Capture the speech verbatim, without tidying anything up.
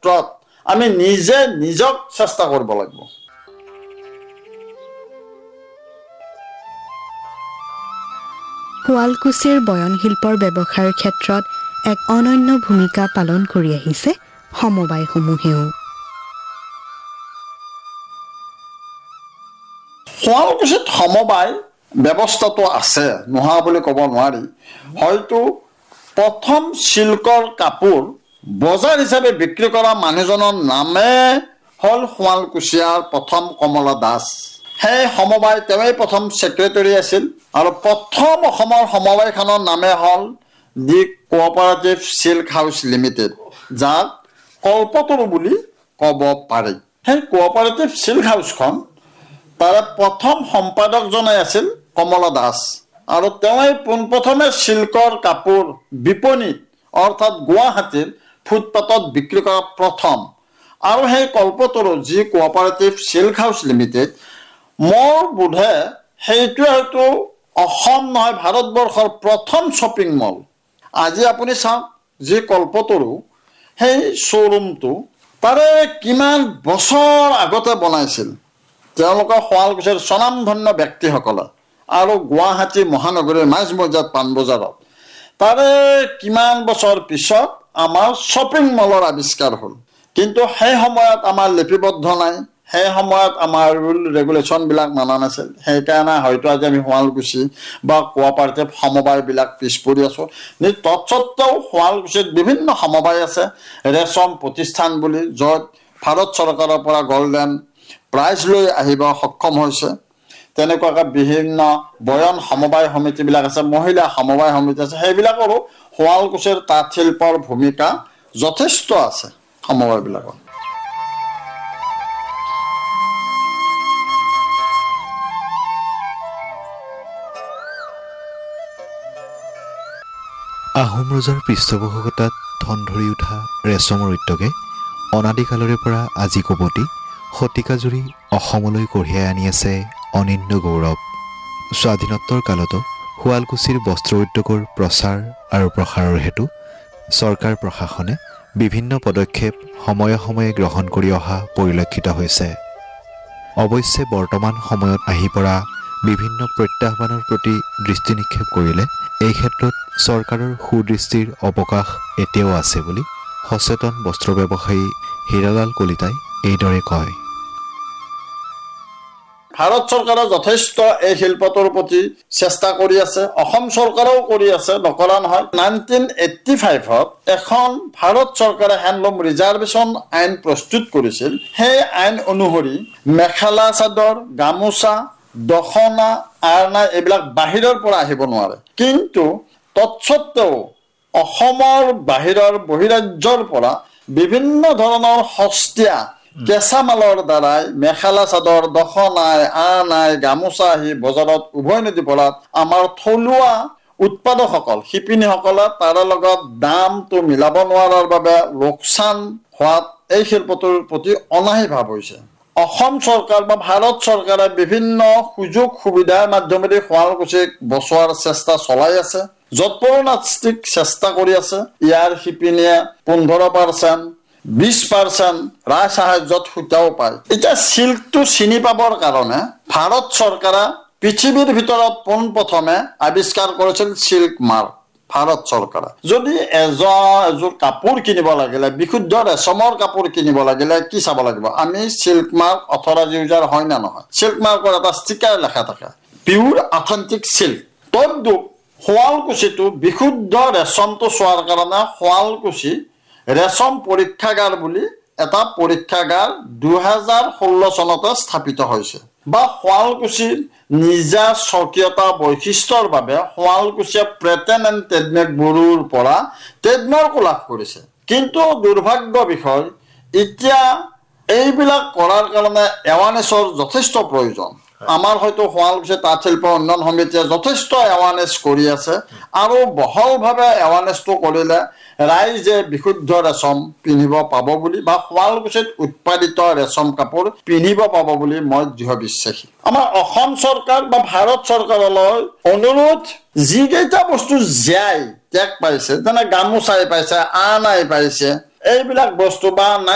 ক্ষেত্ৰত আমি নিজে নিজক চেষ্টা কৰিব লাগিব। শুৱালকুছিৰ বয়নশিল্পৰ ব্যৱসায়ৰ ক্ষেত্ৰত এক অনন্য ভূমিকা পালন কৰি আহিছে সমবায়সমূহেও। শুৱালকুছিত সমবায় ব্যৱস্থাটো আছে, নোহোৱা বুলি ক'ব নোৱাৰি। হয়তো প্ৰথম চিল্কৰ কাপোৰ বজাৰ হিচাপে বিক্ৰী কৰা মানুহজনৰ নামে হ'ল শুৱালকুছিয়াৰ প্ৰথম কমলা দাস। সেই সমবায় তেওঁই প্ৰথম ছেক্ৰেটাৰী আছিল আৰু প্ৰথম অসমৰ সমবায়খনৰ নামে হ'ল দি কোঅপাৰেটিভ চিল্ক হাউচ লিমিটেড, যাক কল্পতৰু বুলি ক'ব পাৰি। সেই কোঅপাৰেটিভ চিল্ক হাউচখন তাৰে প্ৰথম সম্পাদকজনে আছিল কমলা দাস আৰু তেওঁই পোনপ্ৰথমে চিল্কৰ কাপোৰ বিপণীত অৰ্থাৎ গুৱাহাটীৰ ফুটপাতত বিক্ৰী কৰা প্ৰথম। আৰু সেই কল্পতৰু যি কোঅপাৰেটিভ চিল্ক হাউচ লিমিটেড, মোৰ বোধে সেইটোৱে হয়তো অসম নহয় ভাৰতবৰ্ষৰ প্ৰথম শ্বপিং মল। আজি আপুনি চাওক, যি কল্পতৰু সেই শ্ব'ৰুমটো তাৰে কিমান বছৰ আগতে বনাইছিল তেওঁলোকৰ শুৱালকুছিৰ স্বনামধন্য ব্যক্তিসকলে আৰু গুৱাহাটী মহানগৰীৰ মাজমজিয়াত পাণবজাৰত। তাৰে কিমান বছৰ পিছত আমাৰ শ্বপিং মলৰ আৱিষ্কাৰ হ'ল, কিন্তু সেই সময়ত আমাৰ লিপিবদ্ধ নাই, সেই সময়ত আমাৰ ৰুল ৰেগুলেশ্যনবিলাক মানা নাছিল। সেইকাৰণে হয়তো আজি আমি শুৱালকুছি বা কোঅপাৰেটিভ সমবায়বিলাক পিছ পৰি আছোঁ। তৎসত্ত্বেও শুৱালকুছিত বিভিন্ন সমবায় আছে, ৰেচম প্ৰতিষ্ঠান বুলি, য'ত ভাৰত চৰকাৰৰ পৰা গল্ডেন প্ৰাইজ লৈ আহিব সক্ষম হৈছে। তেনেকুৱাকৈ বিভিন্ন বয়ন সমবায় সমিতিবিলাক আছে, মহিলা সমবায় সমিতি আছে, সেইবিলাকৰো শুৱালকুছিৰ তাঁত শিল্পৰ ভূমিকা যথেষ্ট আছে সমবায়বিলাকৰ। আহোম ৰজাৰ পৃষ্ঠপোষকতাত ধন ধৰি উঠা ৰেচমৰ উদ্যোগে অনাদিকালৰে পৰা আজি কবতি শতিকাজুৰি অসমলৈ কঢ়িয়াই আনি আছে অনিন্য গৌৰৱ। স্বাধীনোত্তৰ কালতো শুৱালকুছিৰ বস্ত্ৰ উদ্যোগৰ প্ৰচাৰ আৰু প্ৰসাৰৰ হেতু চৰকাৰ প্ৰশাসনে বিভিন্ন পদক্ষেপ সময়ে সময়ে গ্ৰহণ কৰি অহা পৰিলক্ষিত হৈছে। অৱশ্যে বৰ্তমান সময়ত আহি পৰা বিভিন্ন প্ৰত্যাহ্বানৰ প্ৰতি দৃষ্টি নিক্ষেপ কৰিলে এই ক্ষেত্ৰত চৰকাৰৰ সুদৃষ্টিৰ অৱকাশ এতিয়াও আছে বুলি সচেতন বস্ত্ৰ ব্যৱসায়ী হীৰালাল কলিতাই এইদৰে কয়। ভাৰত চৰকাৰে যথেষ্ট এই শিল্পটোৰ প্ৰতি চেষ্টা কৰি আছে, অসম চৰকাৰেও কৰি আছে, নকৰা নহয়। নাইনটিন এইট্টি ফাইভত এখন ভাৰত চৰকাৰে হেণ্ডলুম ৰিজাৰ্ভেশ্যন আইন প্ৰস্তুত কৰিছিল। সেই আইন অনুসৰি মেখেলা চাদৰ, গামোচা, দখনা, আৰনা এইবিলাক বাহিৰৰ পৰা আহিব নোৱাৰে। কিন্তু তৎসত্ত্বেও অসমৰ বাহিৰৰ বহিৰাজ্যৰ পৰা বিভিন্ন ধৰণৰ সস্তীয়া কেঁচা মালৰ দ্বাৰাই মেখেলা চাদৰ, দখনাই, আৰনাই, গামোচা আহি বজাৰত উভৈনদী পৰাত আমাৰ থলুৱা উৎপাদকসকল শিপিনীসকলে তাৰে লগত দামটো মিলাব নোৱাৰাৰ বাবে লোকচান হোৱাত এই শিল্পটোৰ প্ৰতি অনাহী ভাৱ হৈছে। অসম চৰকাৰ বা ভাৰত চৰকাৰে বিভিন্ন সুযোগ সুবিধাৰ মাধ্যমেৰে শুৱালকুছিক বচোৱাৰ চেষ্টা চলাই আছে, যৎপৰোনাস্তিক চেষ্টা কৰি আছে। ইয়াৰ শিপিনীয়ে পোন্ধৰ পাৰ্চেণ্ট বিশ পাৰ্চেণ্ট ৰাজ সাহায্যত সূতাও পায়। এতিয়া চিল্কটো চিনি পাবৰ কাৰণে ভাৰত চৰকাৰে পৃথিৱীৰ ভিতৰত পোনপ্ৰথমে আৱিষ্কাৰ কৰিছিল চিল্ক মাৰ্ক। ভাৰত চৰকাৰে যদি এযোৰ এযোৰ কাপোৰ কিনিব লাগিলে, বিশুদ্ধ ৰেচমৰ কাপোৰ কিনিব লাগিলে কি চাব লাগিব? আমি চিল্ক মাৰ্ক অথৰাইজ ইউজাৰ হয় না নহয়, চিল্ক মাৰ্কৰ এটা ষ্টিকাৰ লেখা থাকে, পিউৰ অথেণ্টিক চিল্ক। তদ্ৰূপ শুৱালকুছিটো বিশুদ্ধ ৰেচমটো চোৱাৰ কাৰণে শুৱালকুছি ৰেচম পৰীক্ষাগাৰ বুলি এটা পৰীক্ষাগাৰ দুহেজাৰ ষোল্ল চনতে স্থাপিত হৈছে। বা শুৱালকুছিৰ নিজা স্বকীয়তা বৈশিষ্ট্যৰ বাবে শুৱালকুছিয়ে পেটেণ্ট এণ্ড ট্ৰেডমাৰ্ক ব্যুৰোৰ পৰা ট্ৰেডমাৰ্কো লাভ কৰিছে। কিন্তু দুৰ্ভাগ্য বিষয়, এতিয়া এইবিলাক কৰাৰ কাৰণে এৱাৰনেছৰ যথেষ্ট প্ৰয়োজন। আমাৰ হয়তো শুৱালকুছি তাঁত শিল্প উন্নয়ন সমিতিয়ে যথেষ্ট এৱাৰনেছ কৰি আছে আৰু বহলভাৱে এৱাৰনেছটো কৰিলে ৰাইজে বিশুদ্ধ ৰেচম পিন্ধিব পাব বুলি বা শুৱালকুছিত উৎপাদিত ৰেচম কাপোৰ পিন্ধিব পাব বুলি মই দৃঢ় বিশ্বাসী। আমাৰ অসম চৰকাৰ বা ভাৰত চৰকাৰলৈ অনুৰোধ, যিকেইটা বস্তু জীয়াই ত্যাগ পাইছে, যেনে গামোচাই পাইছে, আৰনাই পাইছে, এইবিলাক বস্তু বা